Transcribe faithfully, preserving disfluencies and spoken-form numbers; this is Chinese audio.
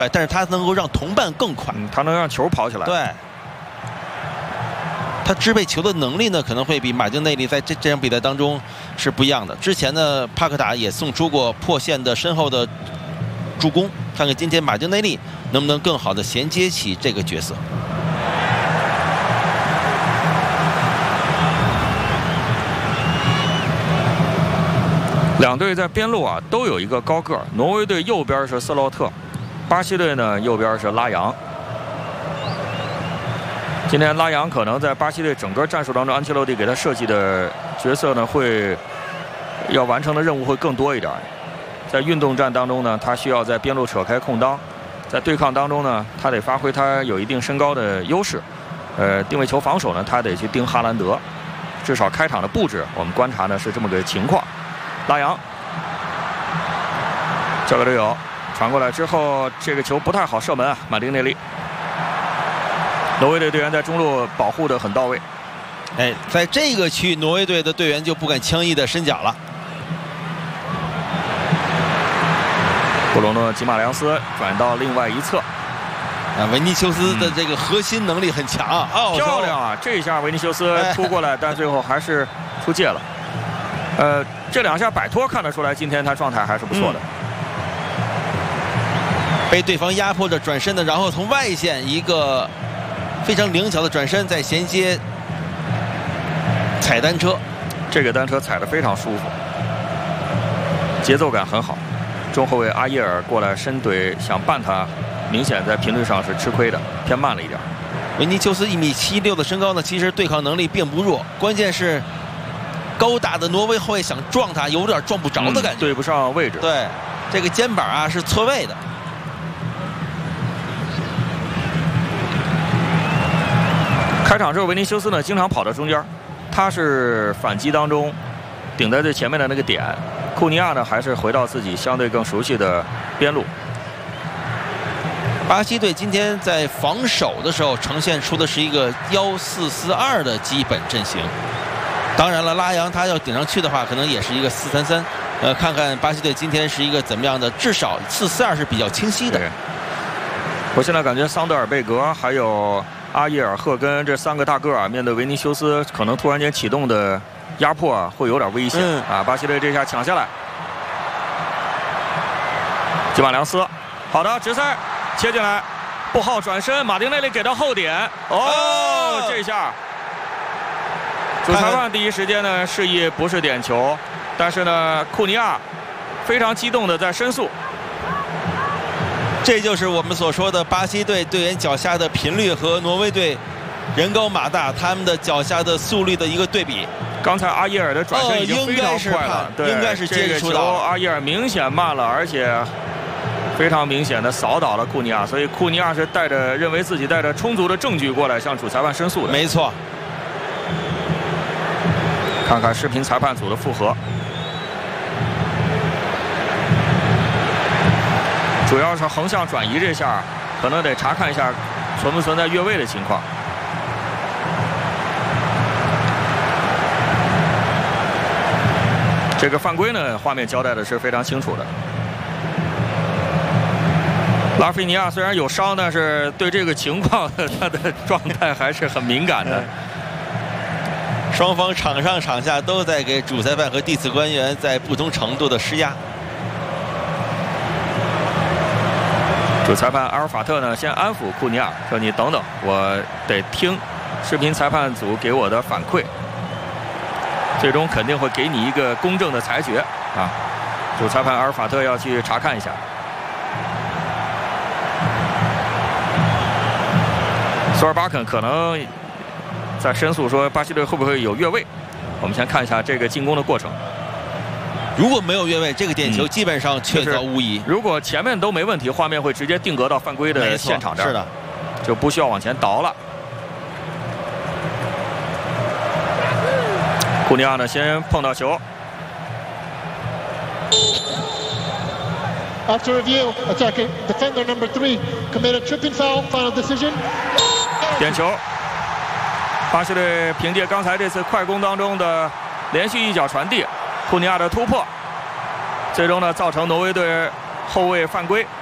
但是他能够让同伴更快， 嗯、他能让球跑起来。 对，他支配球的能力呢，可能会比马丁内利在这这场比赛当中是不一样的。之前呢，帕克塔也送出过破线的身后的助攻，看看今天马丁内利能不能更好的衔接起这个角色。 两队在边路啊都有一个高个儿，挪威队右边是斯洛特，巴西队呢右边是拉扬。今天拉扬可能在巴西队整个战术当中，安切洛蒂给他设计的角色呢会要完成的任务会更多一点。在运动战当中呢，他需要在边路扯开空当；在对抗当中呢，他得发挥他有一定身高的优势。呃，定位球防守呢，他得去盯哈兰德。至少开场的布置，我们观察呢是这么个情况。拉扬交给队友，传过来之后，这个球不太好射门啊，马丁内利。挪威队队员在中路保护得很到位。 哎，在这个区域，挪威队的队员就不敢轻易的伸脚了。 布鲁诺·吉马良斯转到另外一侧，啊， 维尼修斯的这个核心能力很强啊， 嗯、漂亮啊！这一下维尼修斯突过来，但最后还是出界了。呃，这两下摆脱看得出来，今天他状态还是不错的。 嗯、被对方压迫着转身的，然后从外线一个非常灵巧的转身，再衔接踩单车， 这个单车踩得非常舒服，节奏感很好。中后卫阿耶尔过来深怼想绊他，明显在频率上是吃亏的，偏慢了一点。 维尼修斯一米七六的身高呢，其实对抗能力并不弱，关键是高大的挪威后卫想撞他，有点撞不着的感觉，嗯、 对不上位置。 对，这个肩膀啊是错位的。 开场之后，维尼修斯呢经常跑到中间，他是反击当中顶在最前面的那个点。库尼亚呢，还是回到自己相对更熟悉的边路。 巴西队今天在防守的时候呈现出的是一个幺四四二的基本阵型。当然了，拉扬他要顶上去的话，可能也是一个四三三。呃，看看巴西队今天是一个怎么样的，至少四四二是比较清晰的。 我现在感觉桑德尔贝格还有阿耶尔赫根这三个大个啊，面对维尼修斯可能突然间启动的压迫啊，会有点危险、嗯、啊！巴西队这下抢下来，吉马良斯，好的，直塞切进来，不好转身，马丁内利给到后点，哦，哦这下主裁判第一时间呢示意不是点球，但是呢库尼亚非常激动的在申诉。 这就是我们所说的巴西队队员脚下的频率和挪威队人高马大他们的脚下的速率的一个对比。 刚才阿耶尔的转身已经非常快了， 哦、应该是接触到、 这个、球阿耶尔明显慢了，而且非常明显的扫倒了库尼亚，所以库尼亚是带着认为自己带着充足的证据过来向主裁判申诉的。 没错， 看看视频裁判组的复核，主要是横向转移这下，可能得查看一下存不存在越位的情况。这个犯规呢，画面交代的是非常清楚的。拉菲尼亚虽然有伤，但是对这个情况他的状态还是很敏感的。 双方场上场下都在给主裁判和地次官员在不同程度的施压。 主裁判阿尔法特呢，先安抚库尼亚，说你等等，我得听视频裁判组给我的反馈。最终肯定会给你一个公正的裁决啊！主裁判阿尔法特要去查看一下。索尔巴肯可能在申诉说巴西队会不会有越位。我们先看一下这个进攻的过程。 如果没有越位，这个点球基本上确凿无疑、 嗯就是。如果前面都没问题，画面会直接定格到犯规的现场这儿， 是的， 就不需要往前倒了。库尼亚呢，先碰到球。 After review, attacking defender number three committed tripping foul. Final decision. 点球。巴西队凭借刚才这次快攻当中的连续一脚传递，库尼亚的突破，最终呢造成挪威队后卫犯规。